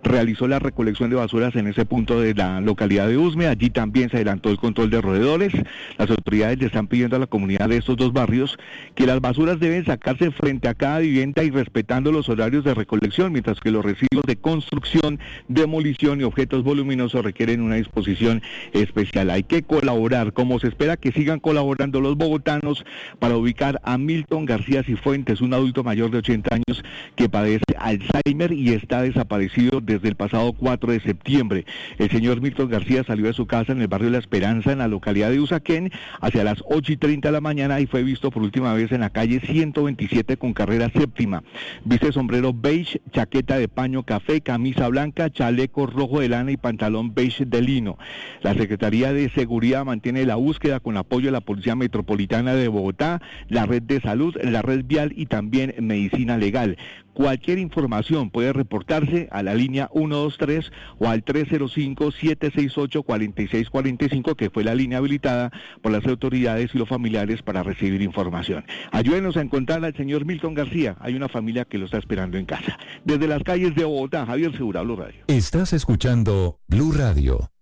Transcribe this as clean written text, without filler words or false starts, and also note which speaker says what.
Speaker 1: realizó la recolección de basuras en ese punto de la localidad de Usme. Allí también se adelantó el control de roedores. Las autoridades le están pidiendo a la comunidad de estos dos barrios que las basuras deben sacarse frente a cada vivienda y respetando los horarios de recolección, mientras que los residuos de construcción, demolición y objetos voluminosos requieren una disposición especial. Hay que colaborar, como se espera que sigan colaborando los bogotanos, para ubicar a Milton García Cifuentes, un adulto mayor de 80 años que padece Alzheimer y está desaparecido desde el pasado 4 de septiembre. El señor Milton García salió de su casa en el barrio La Esperanza, en la localidad de Usaquén, hacia las 8:30 de la mañana y fue visto por última vez en la calle 127 con carrera séptima. Viste sombrero beige, chaqueta de paño café, camisa blanca, chaleco rojo de lana y pantalón beige de lino. La Secretaría de Seguridad mantiene la búsqueda con apoyo de la Policía Metropolitana de Bogotá, la Red de Salud, la Red Vial y también Medicina Legal. Cualquier información puede reportarse a la línea 123 o al 305-768-4645, que fue la línea habilitada por las autoridades y los familiares para recibir información. Ayúdenos a encontrar al señor Milton García. Hay una familia que lo está esperando en casa. Desde las calles de Bogotá, Javier Segura, Blue Radio.
Speaker 2: Estás escuchando Blue Radio.